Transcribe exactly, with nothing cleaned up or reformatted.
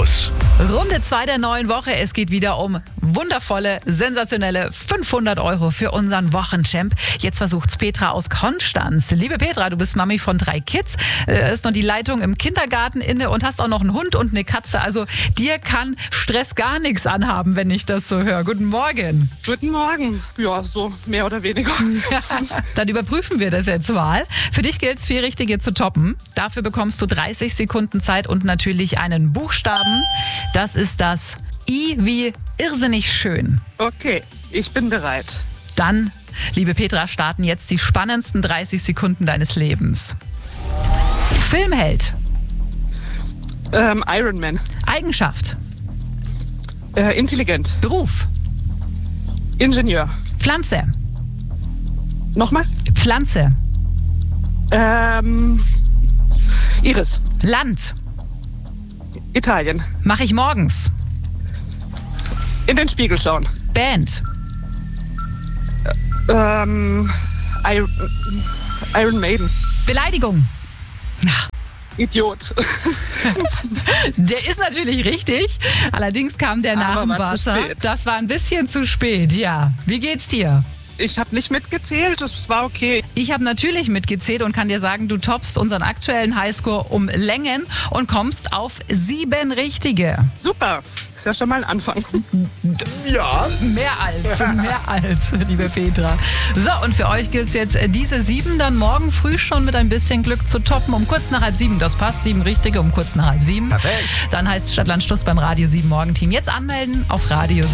Plus. Runde zwei der neuen Woche. Es geht wieder um wundervolle, sensationelle fünfhundert Euro für unseren Wochenchamp. Jetzt versucht's Petra aus Konstanz. Liebe Petra, du bist Mami von drei Kids, äh, ist noch die Leitung im Kindergarten inne und hast auch noch einen Hund und eine Katze. Also dir kann Stress gar nichts anhaben, wenn ich das so höre. Guten Morgen. Guten Morgen. Ja, so mehr oder weniger. Ja, dann überprüfen wir das jetzt mal. Für dich gilt es, vier Richtige zu toppen. Dafür bekommst du dreißig Sekunden Zeit und natürlich einen Buchstaben. Das ist das I wie irrsinnig schön. Okay, ich bin bereit. Dann, liebe Petra, starten jetzt die spannendsten dreißig Sekunden deines Lebens. Filmheld. Ähm, Iron Man. Eigenschaft. Äh, intelligent. Beruf. Ingenieur. Pflanze. Nochmal? Pflanze. Ähm, Iris. Land. Italien. Mache ich morgens. In den Spiegel schauen. Band. Ähm, Iron, Iron Maiden. Beleidigung. Idiot. Der ist natürlich richtig. Allerdings kam der nach dem Aber war zu Wasser. spät. Das war ein bisschen zu spät, ja. Wie geht's dir? Ich habe nicht mitgezählt, das war okay. Ich habe natürlich mitgezählt und kann dir sagen, du toppst unseren aktuellen Highscore um Längen und kommst auf sieben Richtige. Super, ist ja schon mal ein Anfang. Ja. Mehr als, mehr als, liebe Petra. So, und für euch gilt es jetzt, diese sieben dann morgen früh schon mit ein bisschen Glück zu toppen. Um kurz nach halb sieben, das passt, sieben Richtige, um kurz nach halb sieben. Perfekt. Dann heißt Stadtland Stuss beim Radio sieben Morgenteam. Jetzt anmelden auf Radio sieben.